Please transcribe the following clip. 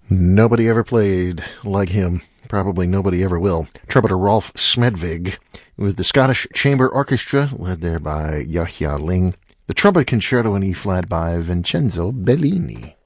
Nobody ever played like him. Probably nobody ever will. Trumpeter Rolf Smedvig with the Scottish Chamber Orchestra, led there by Yahya Ling. The Trumpet Concerto in E-flat by Vincenzo Bellini.